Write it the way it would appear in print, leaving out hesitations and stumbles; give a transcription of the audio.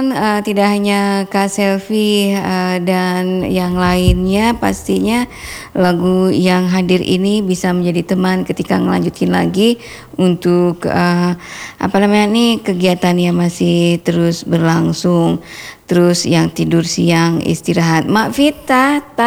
Tidak hanya Kak Selvi, dan yang lainnya, pastinya lagu yang hadir ini bisa menjadi teman ketika ngelanjutin lagi untuk, apa namanya nih, kegiatan yang masih terus berlangsung. Terus yang tidur siang istirahat. Mak Vita,